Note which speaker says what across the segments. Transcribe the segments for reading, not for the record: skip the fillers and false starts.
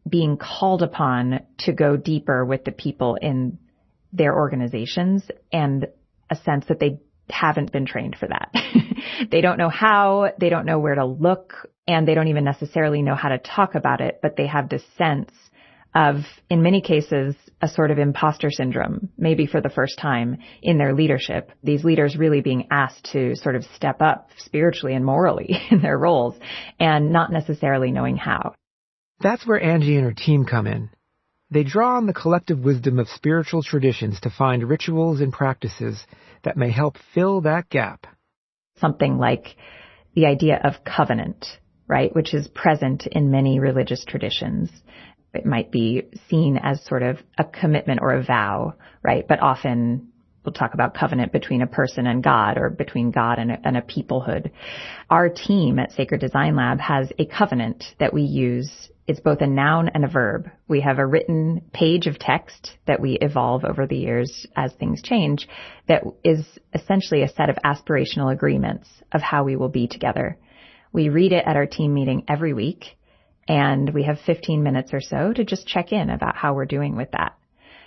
Speaker 1: being called upon to go deeper with the people in their organizations, and a sense that they haven't been trained for that. They don't know how, they don't know where to look, and they don't even necessarily know how to talk about it, but they have this sense of, in many cases, a sort of imposter syndrome, maybe for the first time in their leadership. These leaders really being asked to sort of step up spiritually and morally in their roles, and not necessarily knowing how.
Speaker 2: That's where Angie and her team come in. They draw on the collective wisdom of spiritual traditions to find rituals and practices that may help fill that gap.
Speaker 1: Something like the idea of covenant, right, which is present in many religious traditions. It might be seen as sort of a commitment or a vow, right? But often we'll talk about covenant between a person and God, or between God and a peoplehood. Our team at Sacred Design Lab has a covenant that we use. It's both a noun and a verb. We have a written page of text that we evolve over the years as things change, that is essentially a set of aspirational agreements of how we will be together. We read it at our team meeting every week, and we have 15 minutes or so to just check in about how we're doing with that.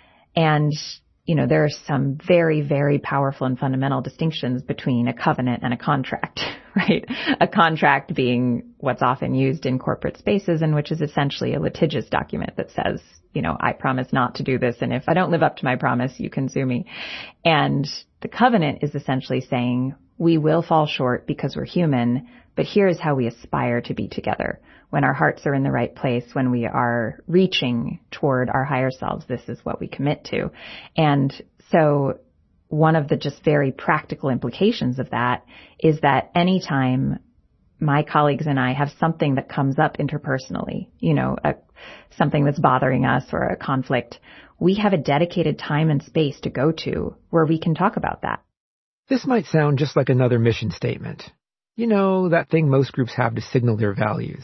Speaker 1: And, you know, there are some very, very powerful and fundamental distinctions between a covenant and a contract, right? A contract being what's often used in corporate spaces, and which is essentially a litigious document that says, you know, I promise not to do this, and if I don't live up to my promise, you can sue me. And the covenant is essentially saying, we will fall short because we're human, but here's how we aspire to be together. When our hearts are in the right place, when we are reaching toward our higher selves, this is what we commit to. And so one of the just very practical implications of that is that anytime my colleagues and I have something that comes up interpersonally, you know, something that's bothering us or a conflict, we have a dedicated time and space to go to where we can talk about that.
Speaker 2: This might sound just like another mission statement. You know, that thing most groups have to signal their values.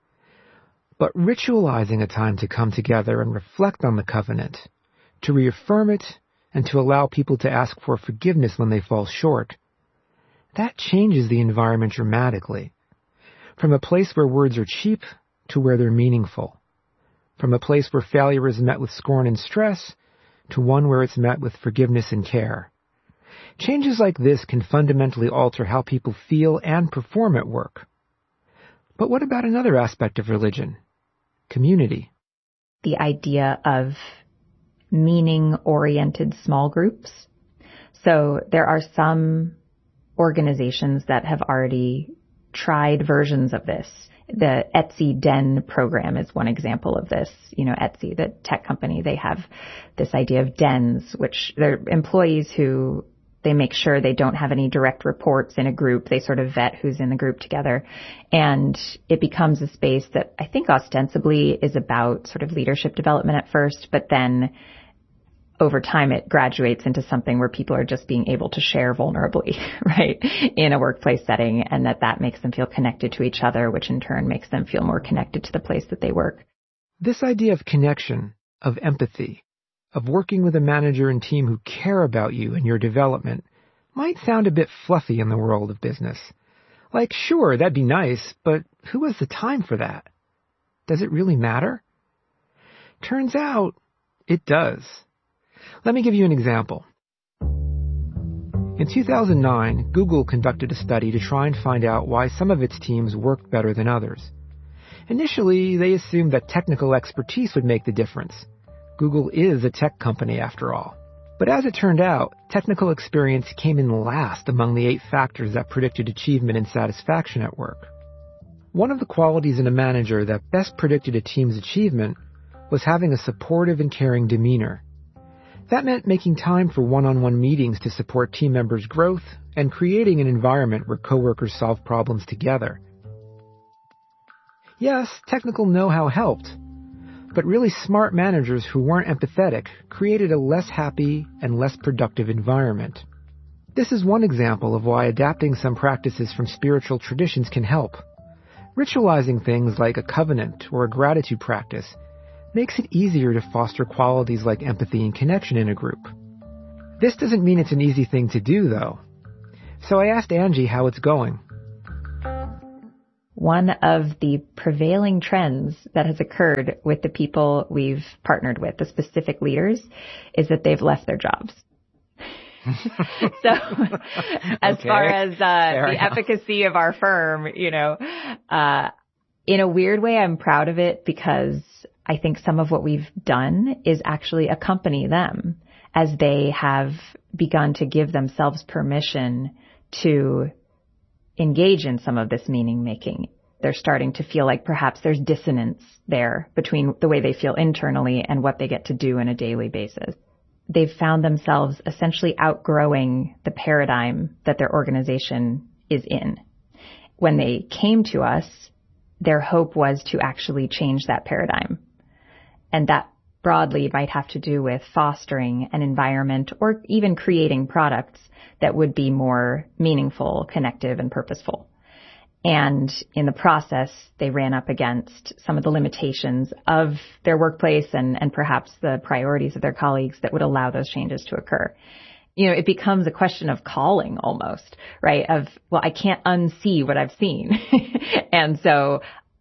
Speaker 2: But ritualizing a time to come together and reflect on the covenant, to reaffirm it, and to allow people to ask for forgiveness when they fall short, that changes the environment dramatically. From a place where words are cheap to where they're meaningful. From a place where failure is met with scorn and stress to one where it's met with forgiveness and care. Changes like this can fundamentally alter how people feel and perform at work. But what about another aspect of religion? Community.
Speaker 1: The idea of meaning-oriented small groups. So there are some organizations that have already tried versions of this. The Etsy Den program is one example of this. You know, Etsy, the tech company, they have this idea of dens, which they're employees who they make sure they don't have any direct reports in a group. They sort of vet who's in the group together. And it becomes a space that I think ostensibly is about sort of leadership development at first, but then over time it graduates into something where people are just being able to share vulnerably, right, in a workplace setting, and that makes them feel connected to each other, which in turn makes them feel more connected to the place that they work.
Speaker 2: This idea of connection, of empathy, of working with a manager and team who care about you and your development might sound a bit fluffy in the world of business. Like, sure, that'd be nice, but who has the time for that? Does it really matter? Turns out, it does. Let me give you an example. In 2009, Google conducted a study to try and find out why some of its teams worked better than others. Initially, they assumed that technical expertise would make the difference. Google is a tech company after all. But as it turned out, technical experience came in last among the 8 factors that predicted achievement and satisfaction at work. One of the qualities in a manager that best predicted a team's achievement was having a supportive and caring demeanor. That meant making time for one-on-one meetings to support team members' growth and creating an environment where coworkers solve problems together. Yes, technical know-how helped, but really smart managers who weren't empathetic created a less happy and less productive environment. This is one example of why adapting some practices from spiritual traditions can help. Ritualizing things like a covenant or a gratitude practice makes it easier to foster qualities like empathy and connection in a group. This doesn't mean it's an easy thing to do, though. So I asked Angie how it's going.
Speaker 1: one of the prevailing trends that has occurred with the people we've partnered with, the specific leaders, is that they've left their jobs. So as far as the efficacy of our firm, in a weird way, I'm proud of it because I think some of what we've done is actually accompany them as they have begun to give themselves permission to engage in some of this meaning making. They're starting to feel like perhaps there's dissonance there between the way they feel internally and what they get to do on a daily basis. They've found themselves essentially outgrowing the paradigm that their organization is in. When they came to us, their hope was to actually change that paradigm. And that broadly might have to do with fostering an environment or even creating products that would be more meaningful, connective, and purposeful. And in the process, they ran up against some of the limitations of their workplace and perhaps the priorities of their colleagues that would allow those changes to occur. It becomes a question of calling almost, right? I can't unsee what I've seen. And so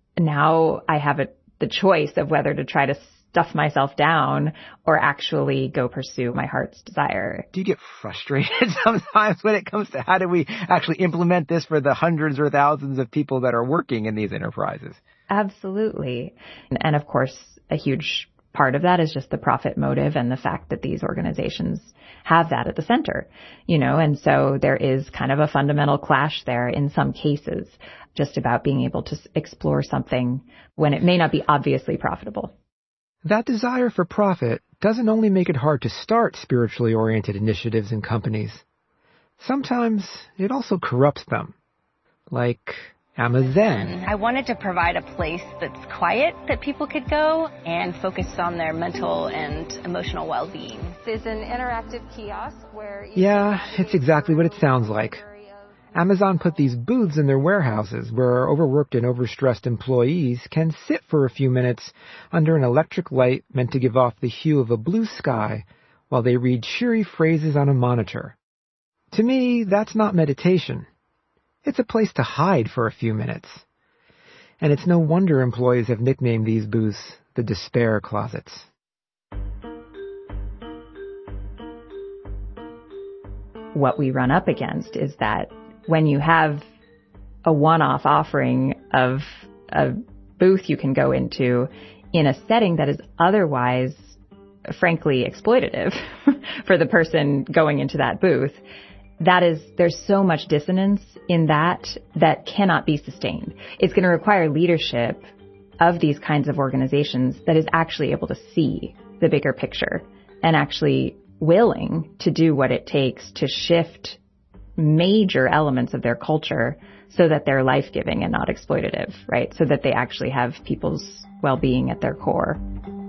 Speaker 1: now I have the choice of whether to try to stuff myself down or actually go pursue my heart's desire.
Speaker 2: Do you get frustrated sometimes when it comes to how do we actually implement this for the hundreds or thousands of people that are working in these enterprises?
Speaker 1: Absolutely. And of course, a huge part of that is just the profit motive and the fact that these organizations have that at the center, and so there is kind of a fundamental clash there in some cases, just about being able to explore something when it may not be obviously profitable.
Speaker 2: That desire for profit doesn't only make it hard to start spiritually oriented initiatives in companies. Sometimes it also corrupts them, like Amazon.
Speaker 3: I wanted to provide a place that's quiet that people could go and focus on their mental and emotional well-being.
Speaker 4: There's an interactive kiosk where...
Speaker 2: Yeah, it's exactly what it sounds like. Amazon put these booths in their warehouses where overworked and overstressed employees can sit for a few minutes under an electric light meant to give off the hue of a blue sky while they read cheery phrases on a monitor. To me, that's not meditation. It's a place to hide for a few minutes. And it's no wonder employees have nicknamed these booths the despair closets.
Speaker 1: What we run up against is that when you have a one-off offering of a booth you can go into in a setting that is otherwise, frankly, exploitative for the person going into that booth, there's so much dissonance in that cannot be sustained. It's going to require leadership of these kinds of organizations that is actually able to see the bigger picture and actually willing to do what it takes to shift major elements of their culture so that they're life-giving and not exploitative, right? So that they actually have people's well-being at their core.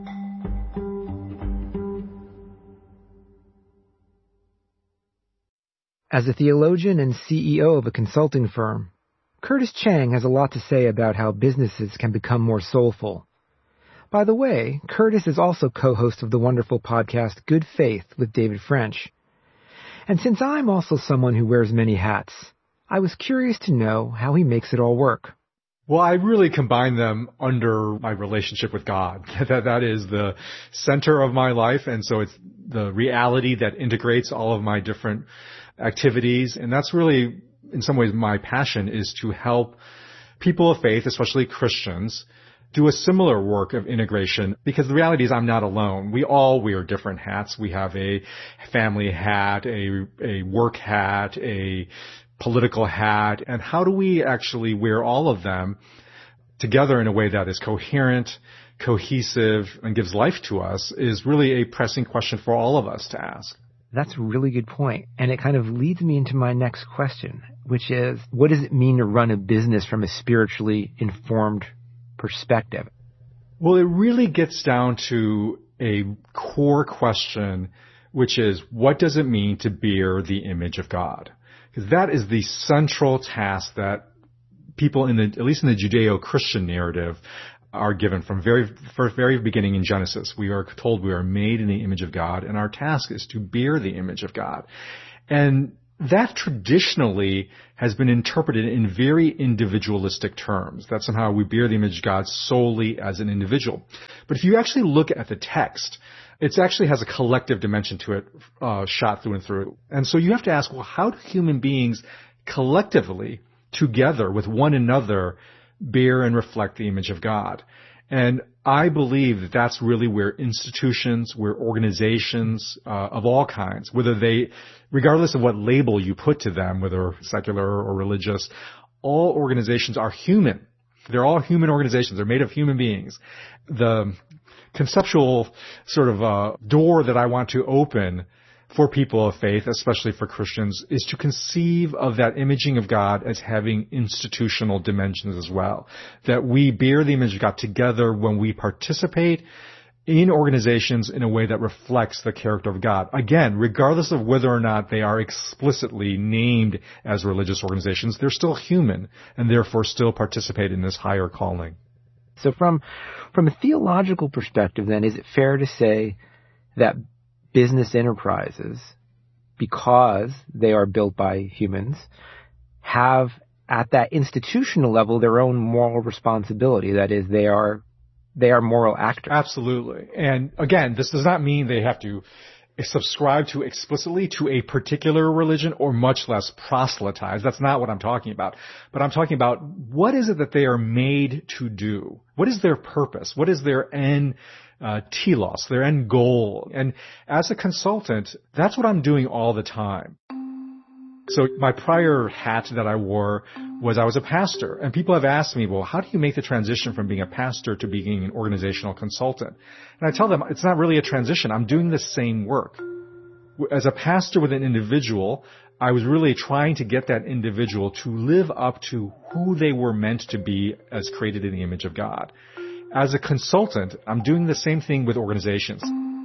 Speaker 2: As a theologian and CEO of a consulting firm, Curtis Chang has a lot to say about how businesses can become more soulful. By the way, Curtis is also co-host of the wonderful podcast Good Faith with David French. And since I'm also someone who wears many hats, I was curious to know how he makes it all work.
Speaker 5: Well, I really combine them under my relationship with God. That is the center of my life, and so it's the reality that integrates all of my different activities. And that's really, in some ways, my passion is to help people of faith, especially Christians, do a similar work of integration, because the reality is I'm not alone. We all wear different hats. We have a family hat, a work hat, a political hat, and how do we actually wear all of them together in a way that is coherent, cohesive, and gives life to us is really a pressing question for all of us to ask.
Speaker 2: That's a really good point, and it kind of leads me into my next question, which is, what does it mean to run a business from a spiritually informed perspective?
Speaker 5: Well, it really gets down to a core question, which is, what does it mean to bear the image of God? Because that is the central task that people at least in the Judeo-Christian narrative, are given from very beginning in Genesis. We are told we are made in the image of God, and our task is to bear the image of God. And that traditionally has been interpreted in very individualistic terms, that somehow we bear the image of God solely as an individual. But if you actually look at the text, it actually has a collective dimension to it, shot through and through. And so you have to ask, well, how do human beings collectively, together with one another, bear and reflect the image of God? And I believe that that's really where institutions, where organizations of all kinds, regardless of what label you put to them, whether secular or religious, all organizations are human. They're all human organizations. They're made of human beings. The conceptual sort of door that I want to open for people of faith, especially for Christians, is to conceive of that imaging of God as having institutional dimensions as well. That we bear the image of God together when we participate in organizations in a way that reflects the character of God. Again, regardless of whether or not they are explicitly named as religious organizations, they're still human and therefore still participate in this higher calling.
Speaker 2: So from a theological perspective, then, is it fair to say that business enterprises, because they are built by humans, have at that institutional level their own moral responsibility? That is, they are moral actors.
Speaker 5: Absolutely. And again, this does not mean they have to subscribe to explicitly to a particular religion or much less proselytize. That's not what I'm talking about. But I'm talking about what is it that they are made to do? What is their purpose? What is their end telos, their end goal? And as a consultant, that's what I'm doing all the time. So my prior hat that I wore was I was a pastor. And people have asked me, well, how do you make the transition from being a pastor to being an organizational consultant? And I tell them, it's not really a transition. I'm doing the same work. As a pastor with an individual, I was really trying to get that individual to live up to who they were meant to be as created in the image of God. As a consultant, I'm doing the same thing with organizations.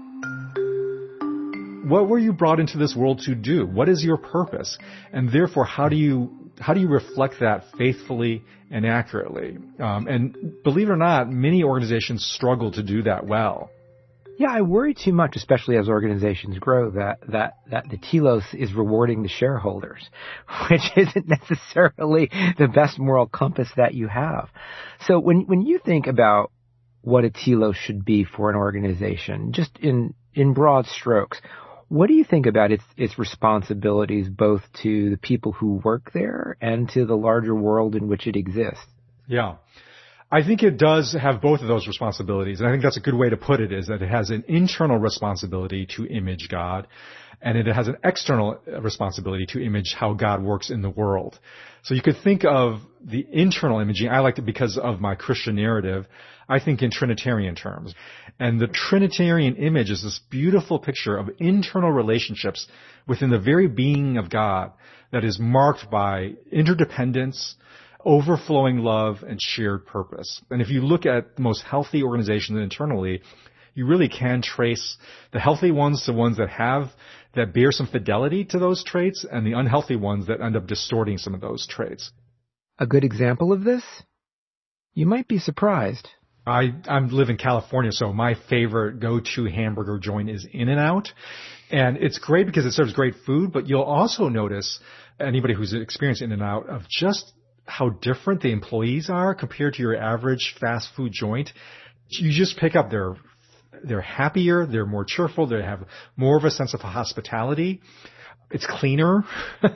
Speaker 5: What were you brought into this world to do? What is your purpose? And therefore, how do you reflect that faithfully and accurately? And believe it or not, many organizations struggle to do that well.
Speaker 2: Yeah, I worry too much, especially as organizations grow, that the telos is rewarding the shareholders, which isn't necessarily the best moral compass that you have. So when you think about what a telos should be for an organization, just in broad strokes, what do you think about its responsibilities both to the people who work there and to the larger world in which it exists?
Speaker 5: Yeah. I think it does have both of those responsibilities. And I think that's a good way to put it, is that it has an internal responsibility to image God, and it has an external responsibility to image how God works in the world. So you could think of the internal imaging. I like it because of my Christian narrative. I think in Trinitarian terms. And the Trinitarian image is this beautiful picture of internal relationships within the very being of God that is marked by interdependence, overflowing love, and shared purpose. And if you look at the most healthy organizations internally, you really can trace the healthy ones to ones that bear some fidelity to those traits, and the unhealthy ones that end up distorting some of those traits.
Speaker 2: A good example of this? You might be surprised.
Speaker 5: I live in California, so my favorite go-to hamburger joint is In-N-Out. And it's great because it serves great food, but you'll also notice, anybody who's experienced In-N-Out, of just how different the employees are compared to your average fast food joint. You just pick up they're happier, they're more cheerful, they have more of a sense of hospitality. It's cleaner,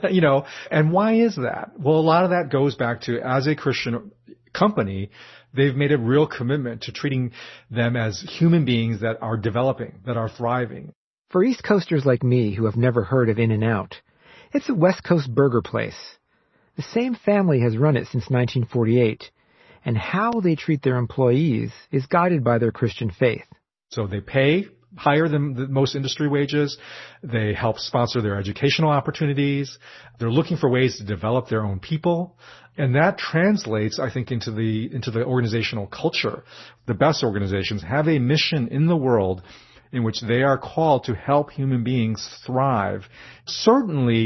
Speaker 5: and why is that? Well, a lot of that goes back to, as a Christian company, they've made a real commitment to treating them as human beings that are developing, that are thriving.
Speaker 2: For East Coasters like me who have never heard of In-N-Out, it's a West Coast burger place. The same family has run it since 1948, and how they treat their employees is guided by their Christian faith.
Speaker 5: So they pay higher than most industry wages. They help sponsor their educational opportunities. They're looking for ways to develop their own people. And that translates, I think, into the organizational culture. The best organizations have a mission in the world in which they are called to help human beings thrive. Certainly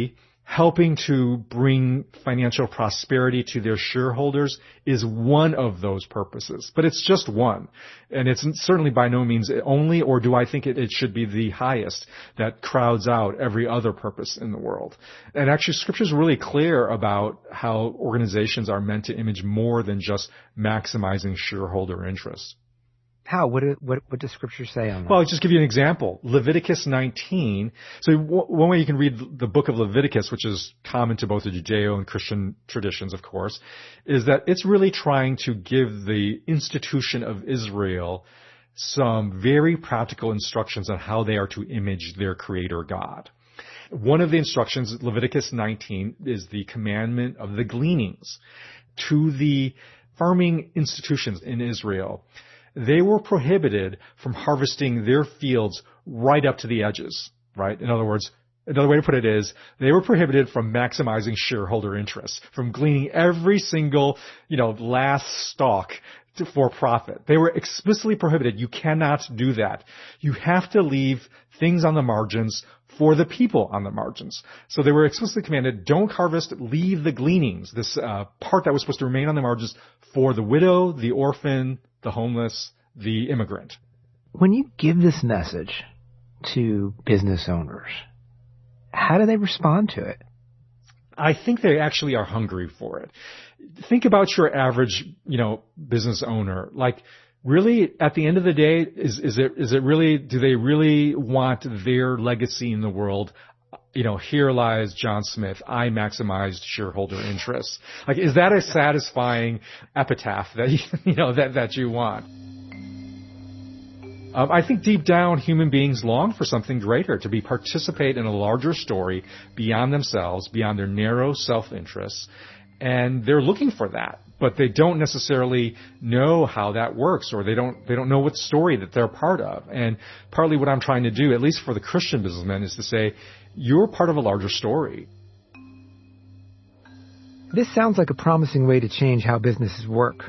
Speaker 5: helping to bring financial prosperity to their shareholders is one of those purposes. But it's just one. And it's certainly by no means only, or do I think it should be the highest that crowds out every other purpose in the world. And actually, Scripture is really clear about how organizations are meant to image more than just maximizing shareholder interests.
Speaker 2: How? What does Scripture say on that?
Speaker 5: Well, I'll just give you an example. Leviticus 19. So one way you can read the book of Leviticus, which is common to both the Judeo and Christian traditions, of course, is that it's really trying to give the institution of Israel some very practical instructions on how they are to image their Creator God. One of the instructions, Leviticus 19, is the commandment of the gleanings to the farming institutions in Israel. They were prohibited from harvesting their fields right up to the edges, right? In other words, another way to put it is they were prohibited from maximizing shareholder interests, from gleaning every single, last stalk for profit. They were explicitly prohibited. You cannot do that. You have to leave things on the margins for the people on the margins. So they were explicitly commanded, don't harvest, leave the gleanings, this part that was supposed to remain on the margins for the widow, the orphan, the homeless, the immigrant.
Speaker 2: When you give this message to business owners, how do they respond to it?
Speaker 5: I think they actually are hungry for it. Think about your average, business owner. Like, really, at the end of the day, is it really, do they really want their legacy in the world? Here lies John Smith. I maximized shareholder interests. Like, is that a satisfying epitaph that that you want? I think deep down, human beings long for something greater, to participate in a larger story beyond themselves, beyond their narrow self-interests, and they're looking for that. But they don't necessarily know how that works, or they don't know what story that they're part of. And partly what I'm trying to do, at least for the Christian businessman, is to say, you're part of a larger story.
Speaker 2: This sounds like a promising way to change how businesses work.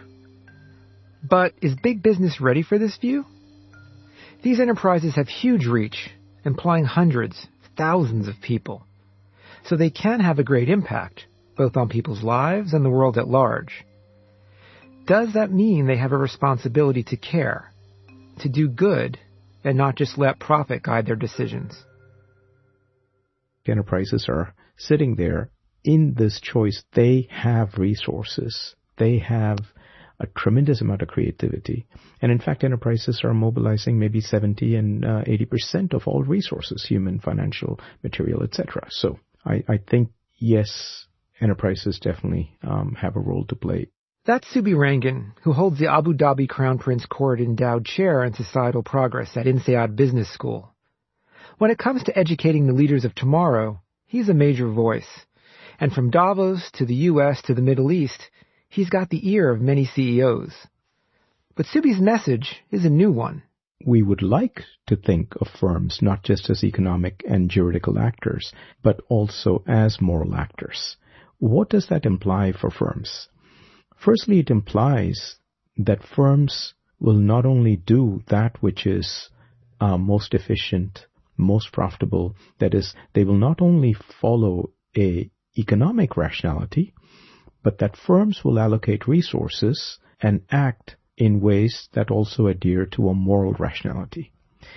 Speaker 2: But is big business ready for this view? These enterprises have huge reach, employing hundreds, thousands of people. So they can have a great impact, both on people's lives and the world at large. Does that mean they have a responsibility to care, to do good, and not just let profit guide their decisions?
Speaker 6: Enterprises are sitting there in this choice. They have resources. They have a tremendous amount of creativity. And in fact, enterprises are mobilizing maybe 70 and 80% of all resources, human, financial, material, etc. So I think, yes, enterprises definitely have a role to play.
Speaker 2: That's Subi Rangan, who holds the Abu Dhabi Crown Prince Court Endowed Chair in Societal Progress at INSEAD Business School. When it comes to educating the leaders of tomorrow, he's a major voice. And from Davos to the U.S. to the Middle East, he's got the ear of many CEOs. But Subi's message is a new one.
Speaker 6: We would like to think of firms not just as economic and juridical actors, but also as moral actors. What does that imply for firms? Firstly, it implies that firms will not only do that which is most efficient, most profitable, that is, they will not only follow a economic rationality, but that firms will allocate resources and act in ways that also adhere to a moral rationality.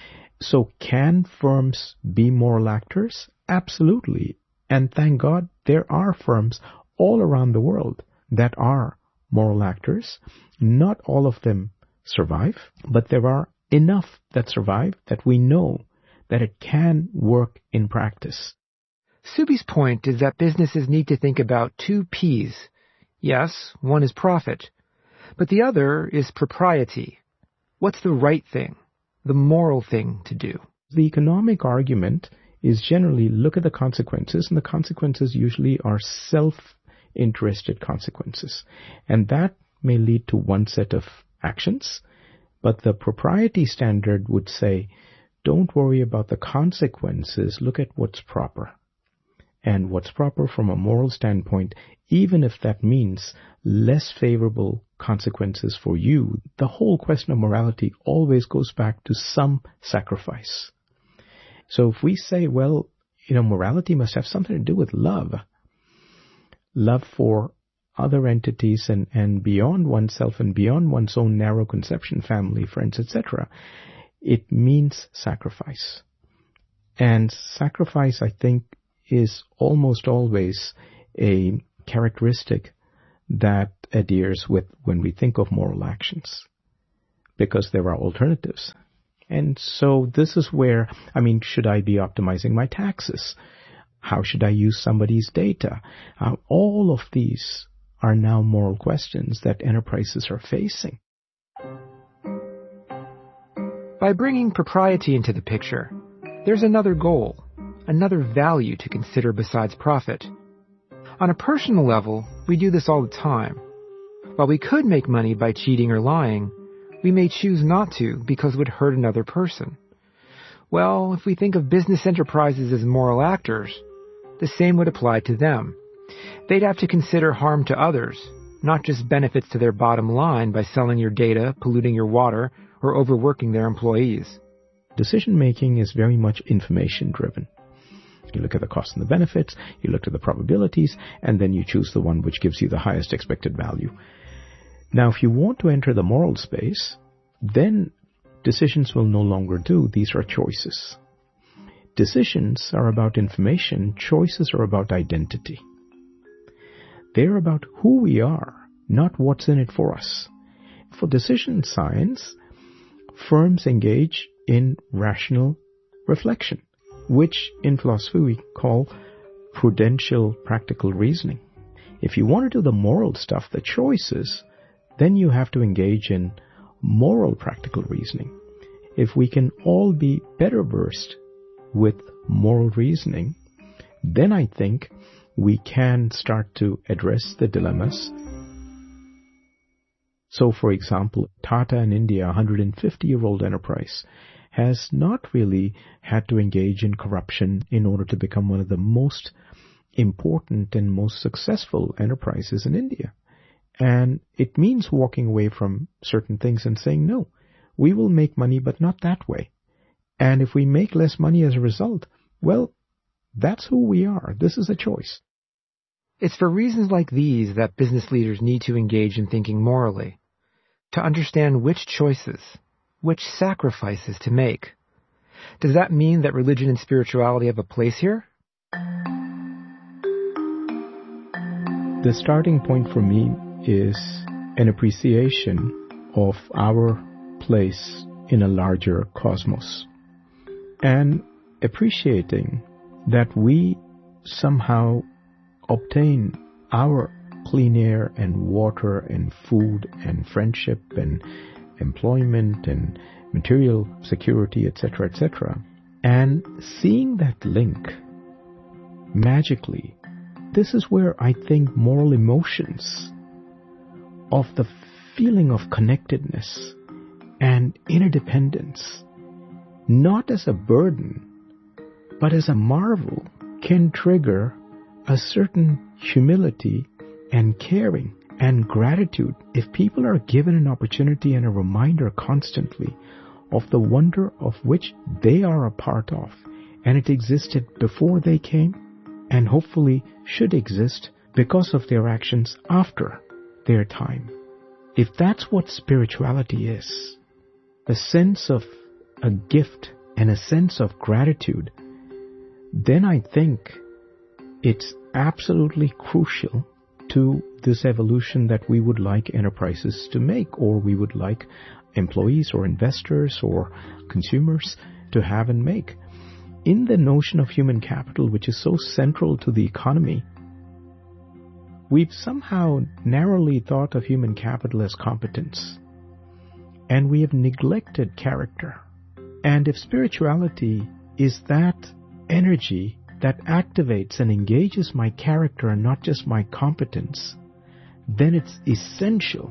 Speaker 6: So can firms be moral actors? Absolutely. And thank God there are firms all around the world that are moral actors. Not all of them survive, but there are enough that survive that we know that it can work in practice.
Speaker 2: Subi's point is that businesses need to think about two P's. Yes, one is profit, but the other is propriety. What's the right thing, the moral thing to do?
Speaker 6: The economic argument is generally look at the consequences, and the consequences usually are self-interested consequences. And that may lead to one set of actions, but the propriety standard would say, don't worry about the consequences, look at what's proper. And what's proper from a moral standpoint, even if that means less favorable consequences for you, the whole question of morality always goes back to some sacrifice. So if we say, well, morality must have something to do with love. Love for other entities and beyond oneself and beyond one's own narrow conception, family, friends, etc. It means sacrifice. And sacrifice, I think, is almost always a characteristic that adheres with when we think of moral actions, because there are alternatives. And so this is where, should I be optimizing my taxes? How should I use somebody's data? All of these are now moral questions that enterprises are facing.
Speaker 2: By bringing propriety into the picture, there's another goal, another value to consider besides profit. On a personal level, we do this all the time. While we could make money by cheating or lying, we may choose not to because it would hurt another person. Well, if we think of business enterprises as moral actors, the same would apply to them. They'd have to consider harm to others, not just benefits to their bottom line by selling your data, polluting your water, or overworking their employees.
Speaker 6: Decision-making is very much information-driven. You look at the costs and the benefits, you look at the probabilities, and then you choose the one which gives you the highest expected value. Now, if you want to enter the moral space, then decisions will no longer do. These are choices. Decisions are about information. Choices are about identity. They're about who we are, not what's in it for us. For decision science, firms engage in rational reflection, which in philosophy we call prudential practical reasoning. If you want to do the moral stuff, the choices, then you have to engage in moral practical reasoning. If we can all be better versed with moral reasoning, then I think we can start to address the dilemmas. So, for example, Tata in India, a 150-year-old enterprise, has not really had to engage in corruption in order to become one of the most important and most successful enterprises in India. And it means walking away from certain things and saying, no, we will make money, but not that way. And if we make less money as a result, well, that's who we are. This is a choice.
Speaker 2: It's for reasons like these that business leaders need to engage in thinking morally, to understand which choices, which sacrifices to make. Does that mean that religion and spirituality have a place here?
Speaker 6: The starting point for me is an appreciation of our place in a larger cosmos, and appreciating that we somehow obtain our clean air and water and food and friendship and employment and material security, etc., etc. And seeing that link magically, this is where I think moral emotions of the feeling of connectedness and interdependence, not as a burden, but as a marvel, can trigger a certain humility and caring and gratitude if people are given an opportunity and a reminder constantly of the wonder of which they are a part of, and it existed before they came and hopefully should exist because of their actions after their time. If that's what spirituality is, a sense of a gift and a sense of gratitude, then I think it's absolutely crucial to this evolution that we would like enterprises to make, or we would like employees or investors or consumers to have and make. In the notion of human capital, which is so central to the economy, we've somehow narrowly thought of human capital as competence, and we have neglected character. And if spirituality is that energy that activates and engages my character and not just my competence, then it's essential.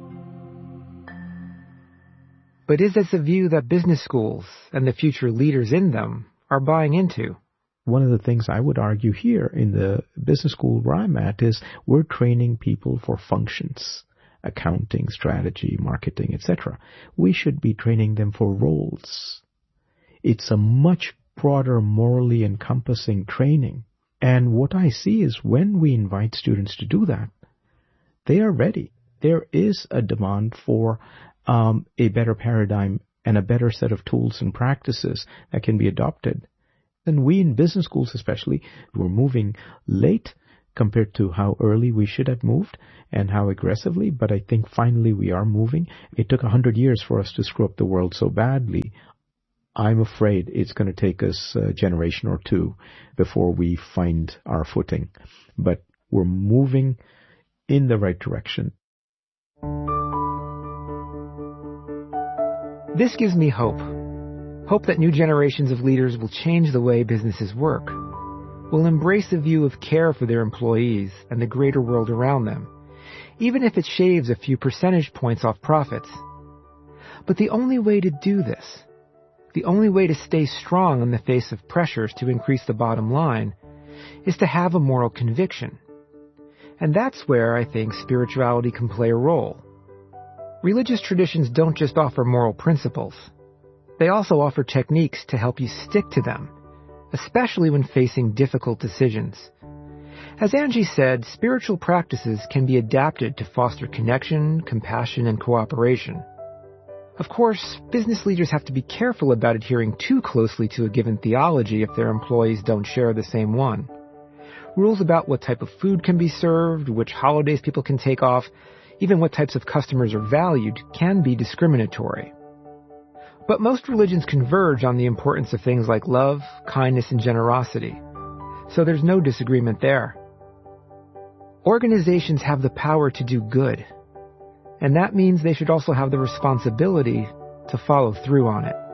Speaker 2: But is this a view that business schools and the future leaders in them are buying into?
Speaker 6: One of the things I would argue here in the business school where I'm at is we're training people for functions, accounting, strategy, marketing, etc. We should be training them for roles. It's a much broader, morally encompassing training. And what I see is when we invite students to do that, they are ready. There is a demand for a better paradigm and a better set of tools and practices that can be adopted. And we in business schools especially, we're moving late compared to how early we should have moved and how aggressively, but I think finally we are moving. It took 100 years for us to screw up the world so badly. I'm afraid it's going to take us a generation or two before we find our footing. But we're moving in the right direction.
Speaker 2: This gives me hope. Hope that new generations of leaders will change the way businesses work, will embrace a view of care for their employees and the greater world around them, even if it shaves a few percentage points off profits. But the only way to do this, the only way to stay strong in the face of pressures to increase the bottom line, is to have a moral conviction. And that's where I think spirituality can play a role. Religious traditions don't just offer moral principles. They also offer techniques to help you stick to them, especially when facing difficult decisions. As Angie said, spiritual practices can be adapted to foster connection, compassion, and cooperation. Of course, business leaders have to be careful about adhering too closely to a given theology if their employees don't share the same one. Rules about what type of food can be served, which holidays people can take off, even what types of customers are valued, can be discriminatory. But most religions converge on the importance of things like love, kindness, and generosity. So there's no disagreement there. Organizations have the power to do good, and that means they should also have the responsibility to follow through on it.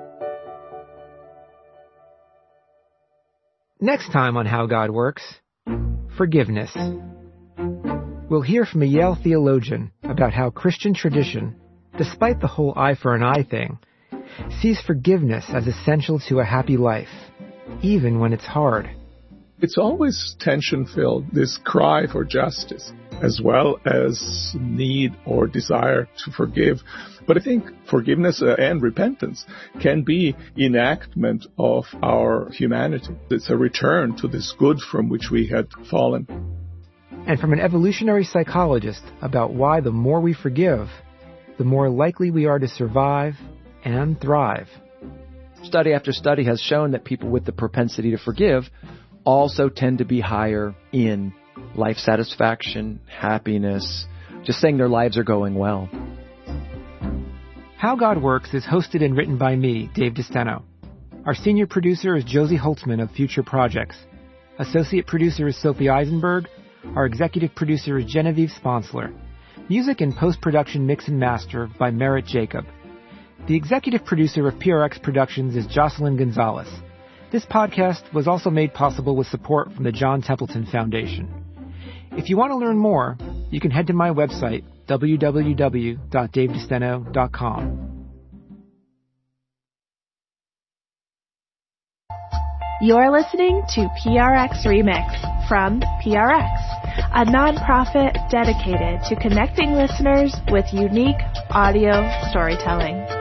Speaker 2: Next time on How God Works, forgiveness. We'll hear from a Yale theologian about how Christian tradition, despite the whole eye for an eye thing, sees forgiveness as essential to a happy life, even when it's hard.
Speaker 7: It's always tension-filled, this cry for justice, as well as need or desire to forgive. But I think forgiveness and repentance can be enactment of our humanity. It's a return to this good from which we had fallen.
Speaker 2: And from an evolutionary psychologist about why the more we forgive, the more likely we are to survive and thrive.
Speaker 8: Study after study has shown that people with the propensity to forgive also tend to be higher in life satisfaction, happiness, just saying their lives are going well.
Speaker 2: How God Works is hosted and written by me, Dave DeSteno. Our senior producer is Josie Holtzman of Future Projects. Associate producer is Sophie Eisenberg. Our executive producer is Genevieve Sponsler. Music and post-production mix and master by Merritt Jacob. The executive producer of PRX Productions is Jocelyn Gonzalez. This podcast was also made possible with support from the John Templeton Foundation. If you want to learn more, you can head to my website, www.davedesteno.com.
Speaker 9: You're listening to PRX Remix from PRX, a nonprofit dedicated to connecting listeners with unique audio storytelling.